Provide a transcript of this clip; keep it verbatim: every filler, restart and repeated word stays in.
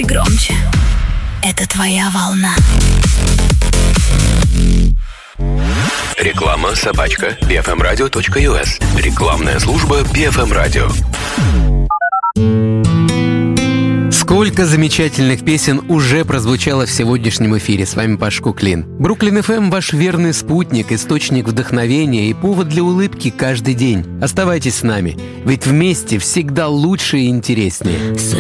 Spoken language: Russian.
Слушай громче. Это твоя волна. Реклама собачка би эф эм радио точка ю эс. Рекламная служба би эф эм радио. Сколько замечательных песен уже прозвучало в сегодняшнем эфире. С вами Паш Куклин. Бруклин эф эм – ваш верный спутник, источник вдохновения и повод для улыбки каждый день. Оставайтесь с нами, ведь вместе всегда лучше и интереснее.